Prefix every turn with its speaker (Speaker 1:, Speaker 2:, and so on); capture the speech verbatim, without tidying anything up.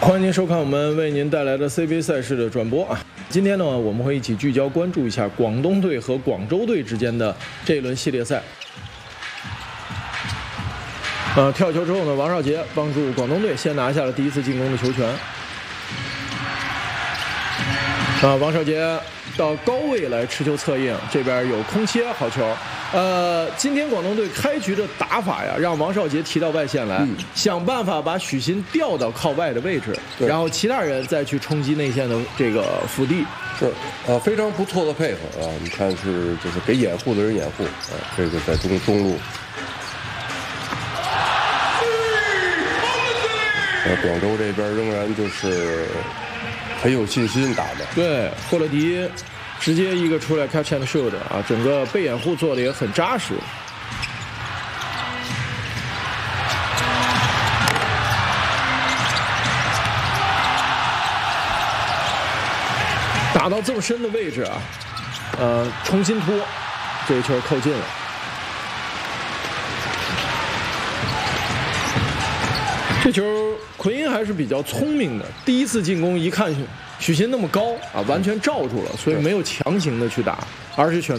Speaker 1: 欢迎您收看我们为您带来的 C B A 赛事的转播啊！今天呢，我们会一起聚焦关注一下广东队和广州队之间的这一轮系列赛。呃，跳球之后呢，王少杰帮助广东队先拿下了第一次进攻的球权。啊，王少杰到高位来持球策应，这边有空切，好球。呃，今天广东队开局的打法呀，让王少杰提到外线来，嗯、想办法把许昕调到靠外的位置，然后其他人再去冲击内线的这个腹地。
Speaker 2: 是，呃，非常不错的配合啊！你看是就是给掩护的人掩护啊，这个在中中路。呃，广州这边仍然就是很有信心打的。
Speaker 1: 对，霍勒迪直接一个出来 catch and shoot 啊，整个被掩护做的也很扎实。打到这么深的位置啊，呃，重新拖，这个球扣进了。这球奎因还是比较聪明的，第一次进攻一看许昕那么高啊，完全罩住了，所以没有强行的去打，而是选。